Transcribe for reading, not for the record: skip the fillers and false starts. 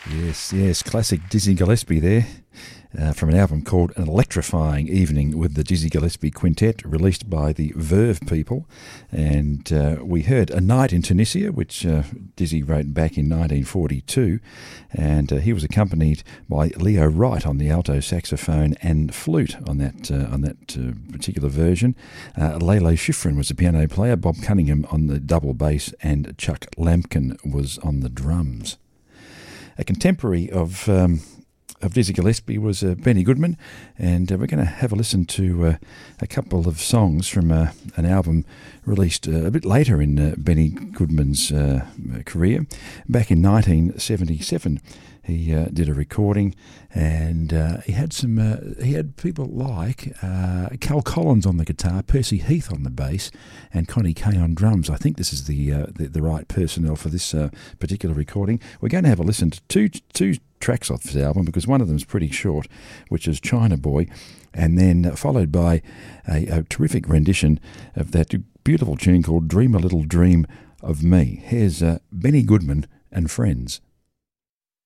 Yes, classic Dizzy Gillespie there, from an album called An Electrifying Evening with the Dizzy Gillespie Quintet, released by the Verve people. And we heard A Night in Tunisia, which Dizzy wrote back in 1942, and he was accompanied by Leo Wright on the alto saxophone and flute on that particular version. Lele Schifrin was the piano player, Bob Cunningham on the double bass, and Chuck Lampkin was on the drums. A contemporary of Dizzy Gillespie was Benny Goodman, and we're going to have a listen to a couple of songs from an album released a bit later in Benny Goodman's career. Back in 1977, he did a recording, and he had people like Cal Collins on the guitar, Percy Heath on the bass, and Connie Kay on drums. I think this is the right personnel for this particular recording. We're going to have a listen to two tracks off this album, because one of them is pretty short, which is China Boy, and then followed by a terrific rendition of that beautiful tune called Dream a Little Dream of Me. Here's Benny Goodman and Friends.